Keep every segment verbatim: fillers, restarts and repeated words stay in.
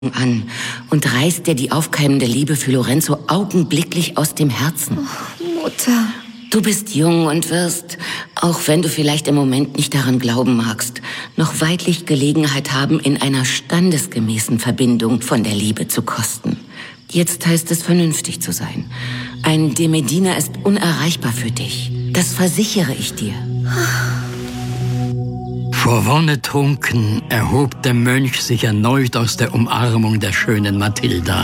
an und reißt dir die aufkeimende Liebe für Lorenzo augenblicklich aus dem Herzen. Oh, Mutter. Du bist jung und wirst, auch wenn du vielleicht im Moment nicht daran glauben magst, noch weidlich Gelegenheit haben, in einer standesgemäßen Verbindung von der Liebe zu kosten. Jetzt heißt es, vernünftig zu sein. Ein de Medina ist unerreichbar für dich. Das versichere ich dir. Vor Wonne trunken erhob der Mönch sich erneut aus der Umarmung der schönen Mathilda.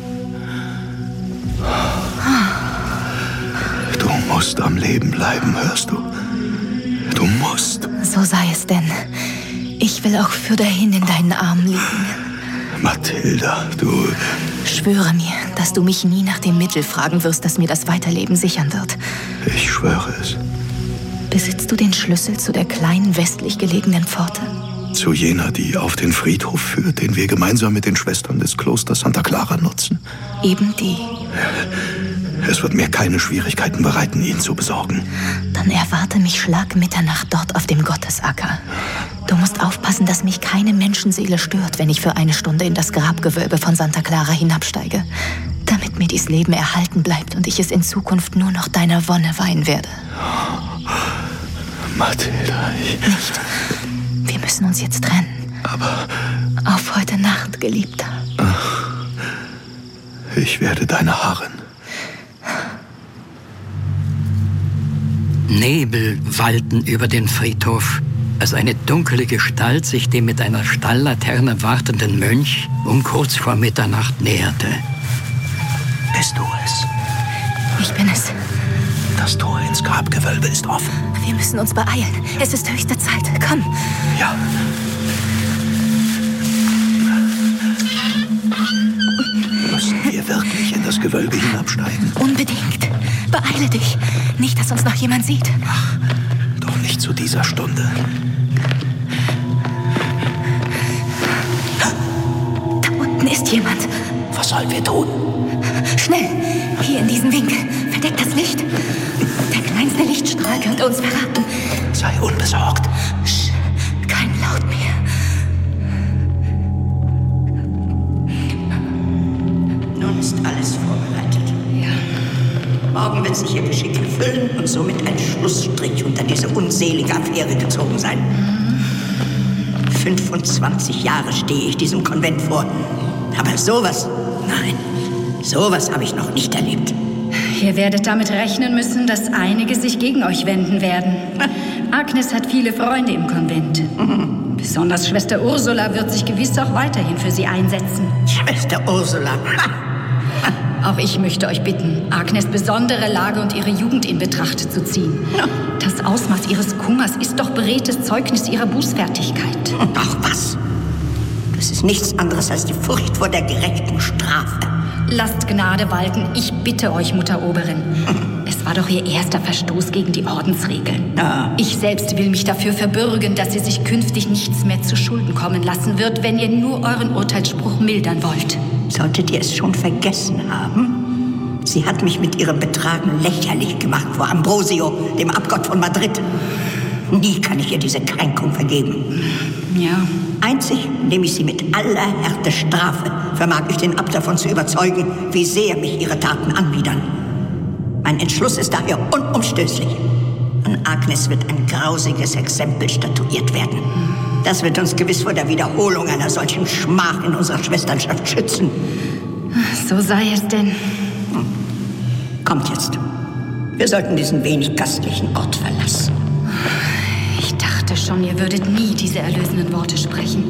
Du musst am Leben bleiben, hörst du? Du musst. So sei es denn. Ich will auch für dahin in deinen Armen liegen. Mathilda, du... Schwöre mir, dass du mich nie nach dem Mittel fragen wirst, das mir das Weiterleben sichern wird. Ich schwöre es. Besitzt du den Schlüssel zu der kleinen westlich gelegenen Pforte? Zu jener, die auf den Friedhof führt, den wir gemeinsam mit den Schwestern des Klosters Santa Clara nutzen. Eben die. Es wird mir keine Schwierigkeiten bereiten, ihn zu besorgen. Dann erwarte mich Schlag Mitternacht dort auf dem Gottesacker. Du musst aufpassen, dass mich keine Menschenseele stört, wenn ich für eine Stunde in das Grabgewölbe von Santa Clara hinabsteige. Damit mir dies Leben erhalten bleibt und ich es in Zukunft nur noch deiner Wonne weihen werde. Mathilda, ich... Nicht. Wir müssen uns jetzt trennen. Aber... Auf heute Nacht, Geliebter. Ach, ich werde deine Harren. Nebel wallten über den Friedhof, als eine dunkle Gestalt sich dem mit einer Stalllaterne wartenden Mönch um kurz vor Mitternacht näherte. Bist du es? Ich bin es. Das Tor ins Grabgewölbe ist offen. Wir müssen uns beeilen. Es ist höchste Zeit. Komm. Ja. Müssen wir wirklich in das Gewölbe hinabsteigen? Unbedingt. Beeile dich. Nicht, dass uns noch jemand sieht. Ach, doch nicht zu dieser Stunde. Da unten ist jemand. Was sollen wir tun? Schnell. Hier in diesen Winkel. Verdeck das Licht. Der kleinste Lichtstrahl könnte uns verraten. Sei unbesorgt. Sch, kein Laut mehr. Nun ist alles vorbereitet. Ja. Morgen wird sich Ihr Geschick erfüllen und somit ein Schlussstrich unter diese unselige Affäre gezogen sein. fünfundzwanzig Jahre stehe ich diesem Konvent vor. Aber sowas, nein, sowas habe ich noch nicht erlebt. Ihr werdet damit rechnen müssen, dass einige sich gegen euch wenden werden. Agnes hat viele Freunde im Konvent. Mhm. Besonders Schwester Ursula wird sich gewiss auch weiterhin für sie einsetzen. Schwester Ursula. Auch ich möchte euch bitten, Agnes' besondere Lage und ihre Jugend in Betracht zu ziehen. Ja. Das Ausmaß ihres Kummers ist doch beredtes Zeugnis ihrer Bußfertigkeit. Ach was. Das ist nichts anderes als die Furcht vor der gerechten Strafe. Lasst Gnade walten, ich bitte euch, Mutter Oberin. Es war doch ihr erster Verstoß gegen die Ordensregeln. Ja. Ich selbst will mich dafür verbürgen, dass ihr sich künftig nichts mehr zu Schulden kommen lassen wird, wenn ihr nur euren Urteilsspruch mildern wollt. Solltet ihr es schon vergessen haben? Sie hat mich mit ihrem Betragen lächerlich gemacht vor Ambrosio, dem Abgott von Madrid. Nie kann ich ihr diese Kränkung vergeben. Ja. Einzig, indem ich sie mit aller Härte strafe, vermag ich den Abt davon zu überzeugen, wie sehr mich ihre Taten anwidern. Mein Entschluss ist daher unumstößlich. An Agnes wird ein grausiges Exempel statuiert werden. Das wird uns gewiss vor der Wiederholung einer solchen Schmach in unserer Schwesternschaft schützen. So sei es denn. Kommt jetzt. Wir sollten diesen wenig gastlichen Ort verlassen. Ich dachte schon, ihr würdet nie diese erlösenden Worte sprechen.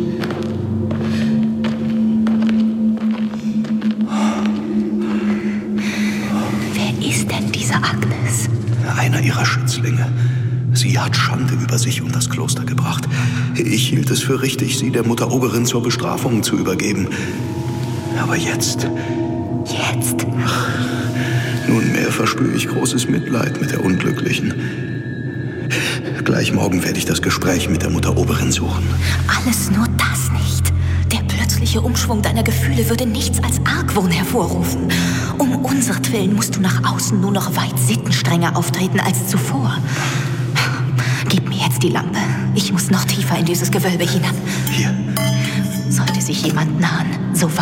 Wer ist denn diese Agnes? Einer ihrer Schützlinge. Sie hat Schande über sich und das Kloster gebracht. Ich hielt es für richtig, sie der Mutter Oberin zur Bestrafung zu übergeben. Aber jetzt... Jetzt? Ach, nunmehr verspüre ich großes Mitleid mit der Unglücklichen. Gleich morgen werde ich das Gespräch mit der Mutter Oberin suchen. Alles nur das nicht. Der plötzliche Umschwung deiner Gefühle würde nichts als Argwohn hervorrufen. Um unsertwillen musst du nach außen nur noch weit sittenstrenger auftreten als zuvor. Gib mir jetzt die Lampe. Ich muss noch tiefer in dieses Gewölbe hinab. Hier. Sollte sich jemand nahen, so